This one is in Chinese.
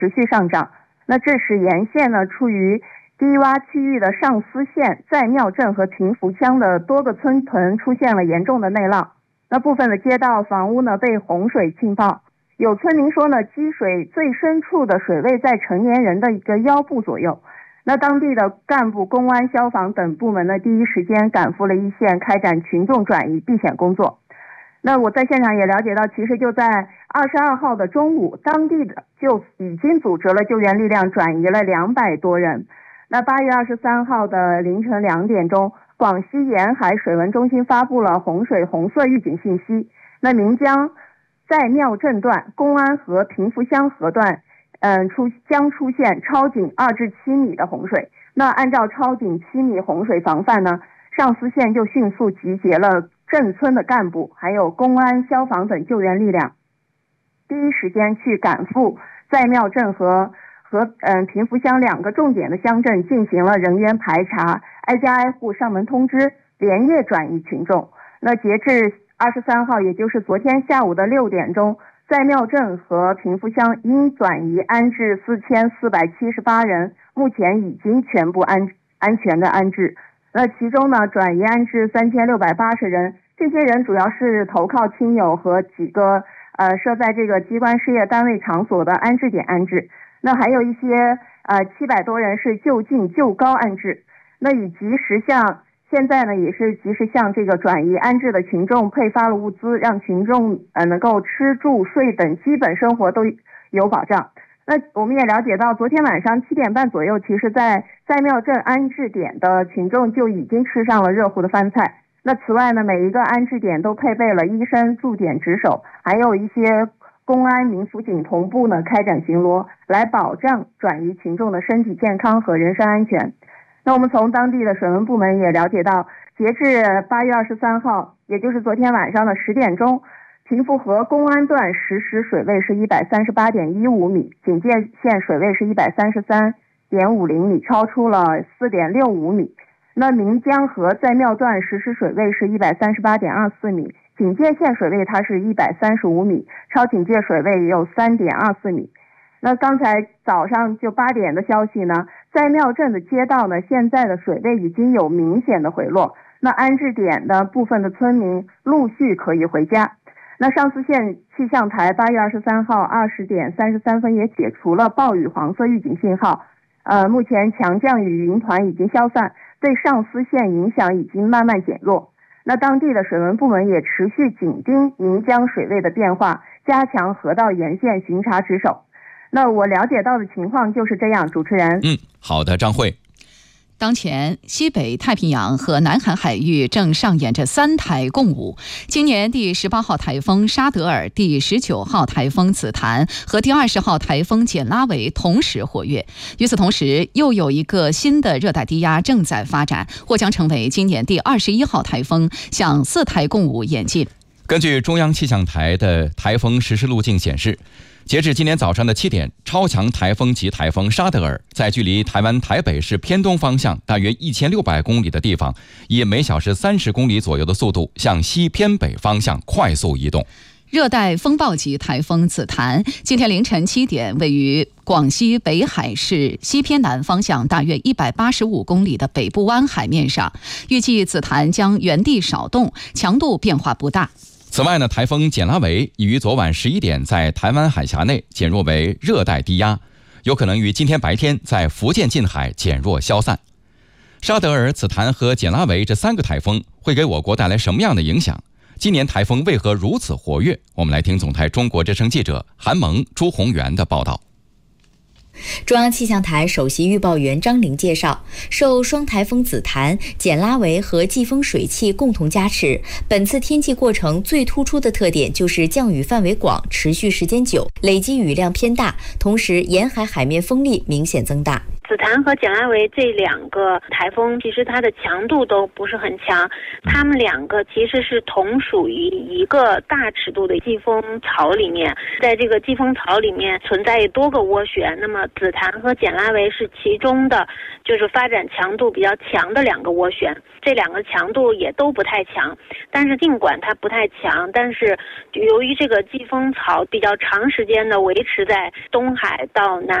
持续上涨，那致使沿线呢处于低洼区域的上思县、在庙镇和平福乡的多个村屯出现了严重的内涝，那部分的街道房屋呢被洪水浸泡，有村民说呢，积水最深处的水位在成年人的一个腰部左右。那当地的干部、公安、消防等部门呢，第一时间赶赴了一线，开展群众转移避险工作。那我在现场也了解到，其实就在22号的中午，当地的就已经组织了救援力量转移了200多人。那8月23号的凌晨2点钟，广西沿海水文中心发布了洪水红色预警信息。那岷江在庙镇段、公安和平福乡河段将出现超警2至7米的洪水。那按照超警7米洪水防范呢，上思县就迅速集结了镇村的干部，还有公安、消防等救援力量，第一时间去赶赴在庙镇和平福乡2个重点的乡镇进行了人员排查，挨家挨户上门通知，连夜转移群众。那截至23号，也就是昨天下午的6点钟，在庙镇和平福乡应转移安置4478人，目前已经全部安全的安置。那其中呢，转移安置3680人，这些人主要是投靠亲友和几个设在这个机关事业单位场所的安置点安置。那还有一些700多人是就近就高安置。那以及时向现在呢，也是及时向这个转移安置的群众配发了物资，让群众能够吃住睡等基本生活都有保障。那我们也了解到，昨天晚上7点半左右，其实在庙镇安置点的群众就已经吃上了热乎的饭菜。那此外呢，每一个安置点都配备了医生驻点值守，还有一些公安、民辅警同步呢开展巡逻，来保障转移群众的身体健康和人身安全。那我们从当地的水文部门也了解到，截至8月23号，也就是昨天晚上的10点钟，平福河公安段实时水位是138.15米，警戒线水位是133.50米，超出了4.65米。那岷江河在庙段实时水位是138.24米，警戒线水位它是135米，超警戒水位也有3.24米。那刚才早上就8点的消息呢，在庙镇的街道呢，现在的水位已经有明显的回落。那安置点的部分的村民陆续可以回家。那上思县气象台8月23号20点33分也解除了暴雨黄色预警信号。目前强降雨云团已经消散，对上思县影响已经慢慢减弱。那当地的水文部门也持续紧盯岷江水位的变化，加强河道沿线巡查值守。那我了解到的情况就是这样，主持人。 好的，张慧。 当前西北太平洋和南海海域正上演着3台共舞，今年第18号台风沙德尔、第19号台风紫檀和第20号台风简拉维同时活跃。与此同时，又有一个新的热带低压正在发展，或将成为今年第21号台风，向4台共舞演进。 根据中央气象台的台风实时路径显示，截至今年早上的7点，超强台风级台风沙德尔在距离台湾台北市偏东方向大约1600公里的地方，以每小时30公里左右的速度向西偏北方向快速移动。 热带风暴级台风紫檀今天凌晨7点，位于广西北海市西偏南方向大约185公里的北部湾海面上，预计紫檀将原地少动，强度变化不大。 此外呢，台风简拉维已于昨晚11点在台湾海峡内减弱为热带低压，有可能于今天白天在福建近海减弱消散。沙德尔、紫檀和简拉维这3个台风会给我国带来什么样的影响？今年台风为何如此活跃？我们来听总台中国之声记者韩萌、朱宏元的报道。 中央气象台首席预报员张玲介绍，受双台风紫檀、简拉维和季风水汽共同加持，本次天气过程最突出的特点就是降雨范围广、持续时间久、累积雨量偏大，同时沿海海面风力明显增大。 紫檀和简拉维这两个台风，其实它的强度都不是很强，它们两个其实是同属于一个大尺度的季风槽里面，在这个季风槽里面存在多个涡旋，那么紫檀和简拉维是其中的就是发展强度比较强的两个涡旋，这两个强度也都不太强，但是尽管它不太强，但是由于这个季风槽比较长时间的维持在东海到南